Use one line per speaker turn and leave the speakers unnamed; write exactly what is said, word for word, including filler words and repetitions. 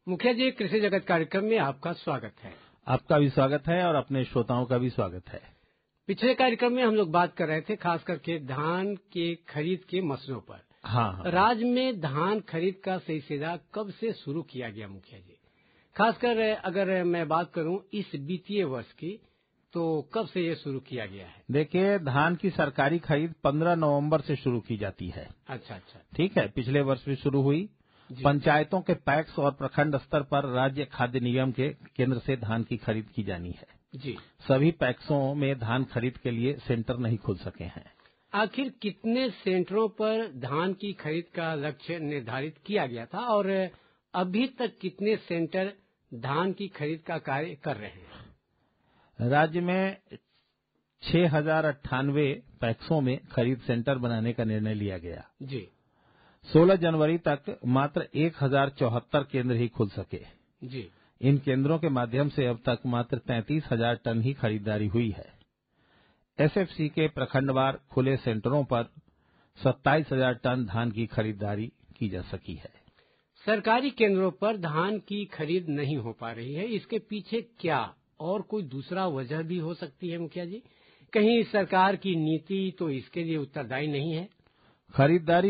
मुखिया जी, कृषि जगत कार्यक्रम में आपका स्वागत है।
आपका भी स्वागत है और अपने श्रोताओं का भी स्वागत है।
पिछले कार्यक्रम में हम लोग बात कर रहे थे खास करके धान के खरीद के मसलों पर।
हाँ, हाँ।
राज्य में धान खरीद का सिलसिला कब से शुरू किया गया मुखिया जी? खासकर अगर मैं बात करूं इस वित्तीय वर्ष की, तो कब से ये शुरू किया गया है?
देखिए, धान की सरकारी खरीद पंद्रह नवंबर से शुरू की जाती है।
अच्छा अच्छा,
ठीक है। पिछले वर्ष भी शुरू हुई। पंचायतों के पैक्स और प्रखंड स्तर पर राज्य खाद्य निगम के केंद्र से धान की खरीद की जानी है
जी।
सभी पैक्सों में धान खरीद के लिए सेंटर नहीं खुल सके हैं।
आखिर कितने सेंटरों पर धान की खरीद का लक्ष्य निर्धारित किया गया था और अभी तक कितने सेंटर धान की खरीद का कार्य कर रहे हैं?
राज्य में छह हजार अट्ठानवे पैक्सों में खरीद सेंटर बनाने का निर्णय लिया गया
जी।
सोलह जनवरी तक मात्र एक हजार चौहत्तर केंद्र ही खुल सके
जी।
इन केंद्रों के माध्यम से अब तक मात्र तैंतीस हजार टन ही खरीदारी हुई है। एसएफसी के प्रखंडवार खुले सेंटरों पर सत्ताईस हजार टन धान की खरीदारी की जा सकी है।
सरकारी केंद्रों पर धान की खरीद नहीं हो पा रही है, इसके पीछे क्या और कोई दूसरा वजह भी हो सकती है मुखिया जी? कहीं सरकार की नीति तो इसके लिए उत्तरदायी नहीं है?
खरीदारी